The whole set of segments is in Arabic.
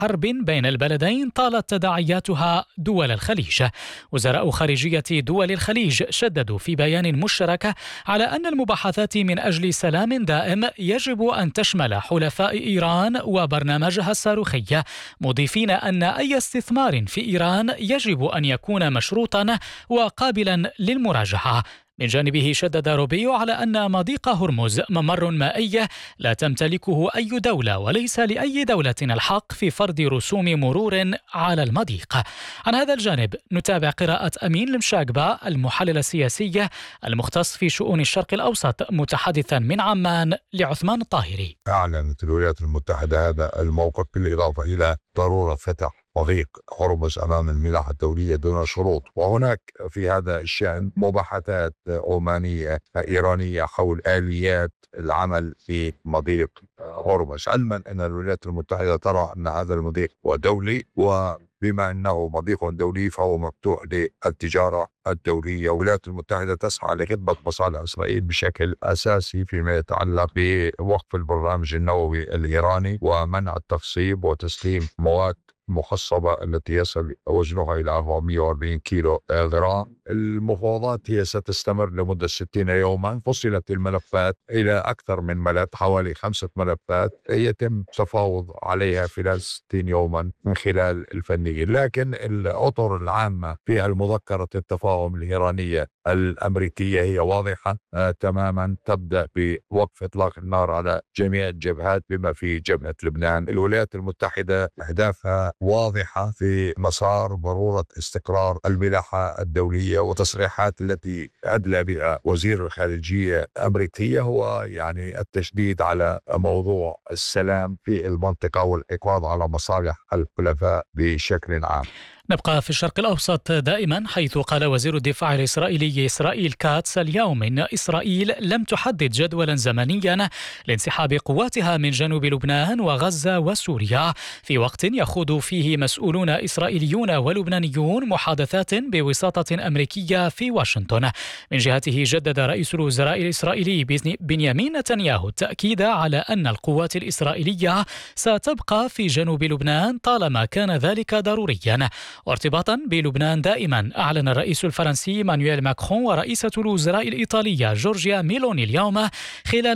حرب بين البلدين طالت تداعياتها دول الخليج. وزراء خارجية دول الخليج شددوا في بيان مشترك على أن المباحثات من أجل سلام دائم يجب أن تشمل حلفاء إيران وبرنامجها الصاروخي، مضيفين أن أي استثمار في إيران يجب أن يكون مشروطا وقابلا للمراجعة. من جانبه شدد روبيو على أن مضيق هرمز ممر مائي لا تمتلكه أي دولة، وليس لأي دولة الحق في فرض رسوم مرور على المضيق. عن هذا الجانب نتابع قراءة أمين المشاقبة المحلل السياسي المختص في شؤون الشرق الأوسط متحدثا من عمان لعثمان الطاهري. أعلنت الولايات المتحدة هذا الموقف بالإضافة إلى ضرورة فتح مضيق هرمز أمام الملاحة الدولية دون شروط. وهناك في هذا الشأن مباحثات عمانية إيرانية حول آليات العمل في مضيق هرمز، علما أن الولايات المتحدة ترى أن هذا المضيق هو دولي، وبما أنه مضيق دولي فهو مفتوح للتجارة الدولية. والولايات المتحدة تسعى لخدمة مصالح إسرائيل بشكل أساسي فيما يتعلق بوقف البرنامج النووي الإيراني ومنع التخصيب وتسليم مواد مخصبة التي يصل وزنها إلى 440 كيلو غرام. المفاوضات هي ستستمر لمدة 60 يوما. فصلت الملفات إلى أكثر من ملف، حوالي 5 ملفات يتم تفاوض عليها خلال 60 يوما من خلال الفنيين. لكن الأطر العامة في المذكرة التفاهم الإيرانية الأمريكية هي واضحة تماما، تبدأ بوقف إطلاق النار على جميع الجبهات بما في جبهة لبنان. الولايات المتحدة أهدافها واضحة في مسار ضرورة استقرار الملاحة الدولية، وتصريحات التي أدلى بها وزير الخارجية الأمريكية هو يعني التشديد على موضوع السلام في المنطقة والحفاظ على مصالح الحلفاء بشكل عام. نبقى في الشرق الأوسط دائما، حيث قال وزير الدفاع الإسرائيلي إسرائيل كاتس اليوم إن إسرائيل لم تحدد جدولا زمنيا لانسحاب قواتها من جنوب لبنان وغزة وسوريا، في وقت يخوض فيه مسؤولون إسرائيليون ولبنانيون محادثات بوساطة أمريكية في واشنطن. من جهته جدد رئيس الوزراء الإسرائيلي بنيامين نتنياهو التأكيد على أن القوات الإسرائيلية ستبقى في جنوب لبنان طالما كان ذلك ضروريا. وارتباطا بلبنان دائما، أعلن الرئيس الفرنسي مانويل ماكرون ورئيسة الوزراء الإيطالية جورجيا ميلوني اليوم خلال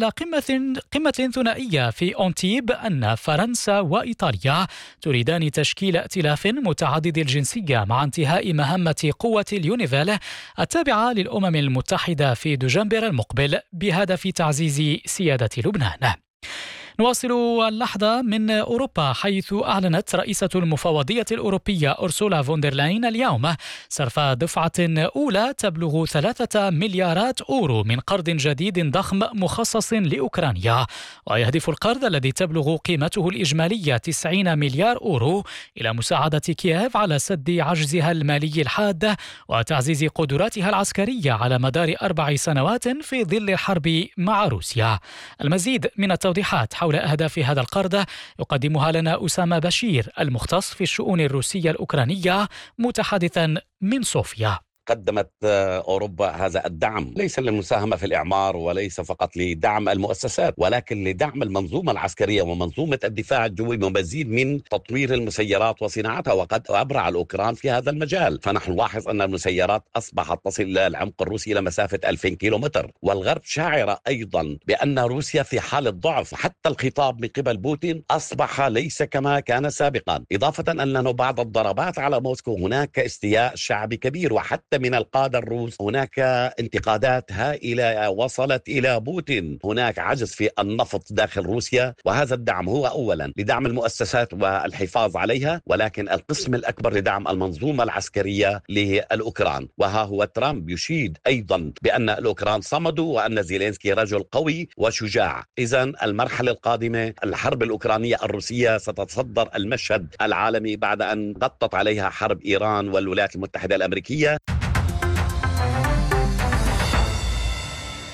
قمة ثنائية في أنتيب أن فرنسا وإيطاليا تريدان تشكيل ائتلاف متعدد الجنسية مع انتهاء مهمة قوة اليونيفيل التابعة للأمم المتحدة في دجنبر المقبل بهدف تعزيز سيادة لبنان. نواصل اللحظة من أوروبا، حيث أعلنت رئيسة المفوضية الأوروبية أرسولا فوندرلاين اليوم صرف دفعة أولى تبلغ 3 مليارات أورو من قرض جديد ضخم مخصص لأوكرانيا. ويهدف القرض الذي تبلغ قيمته الإجمالية 90 مليار أورو إلى مساعدة كييف على سد عجزها المالي الحاد وتعزيز قدراتها العسكرية على مدار 4 سنوات في ظل الحرب مع روسيا. المزيد من التوضيحات حول أهداف هذا القرض يقدمها لنا أسامة بشير المختص في الشؤون الروسية الأوكرانية متحدثا من صوفيا. قدمت أوروبا هذا الدعم ليس للمساهمة في الإعمار وليس فقط لدعم المؤسسات، ولكن لدعم المنظومة العسكرية ومنظومة الدفاع الجوي ومزيد من تطوير المسيرات وصناعتها. وقد أبرع الأوكران في هذا المجال، فنحن نلاحظ أن المسيرات أصبحت تصل إلى العمق الروسي إلى مسافة 2000 كيلومتر. والغرب شاعر أيضا بأن روسيا في حالة ضعف، حتى الخطاب من قبل بوتين أصبح ليس كما كان سابقا، إضافة أنه بعد الضربات على موسكو هناك استياء شعبي كبير، وحتى من القادة الروس هناك انتقادات هائلة وصلت إلى بوتين. هناك عجز في النفط داخل روسيا، وهذا الدعم هو أولا لدعم المؤسسات والحفاظ عليها، ولكن القسم الأكبر لدعم المنظومة العسكرية للأوكران. وها هو ترامب يشيد أيضا بأن الأوكران صمدوا وأن زيلينسكي رجل قوي وشجاع. إذن المرحلة القادمة الحرب الأوكرانية الروسية ستتصدر المشهد العالمي بعد أن غطت عليها حرب إيران والولايات المتحدة الأمريكية.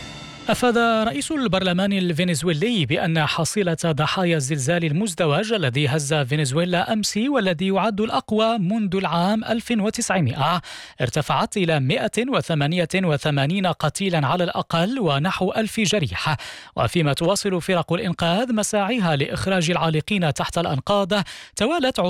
أفاد رئيس البرلمان الفنزويلي بأن حصيلة ضحايا الزلزال المزدوج الذي هز فنزويلا أمس والذي يعد الأقوى منذ العام 1900 ارتفعت إلى 188 قتيلا على الأقل ونحو 1000 جريح. وفيما تواصل فرق الإنقاذ مساعيها لإخراج العالقين تحت الأنقاض، توالت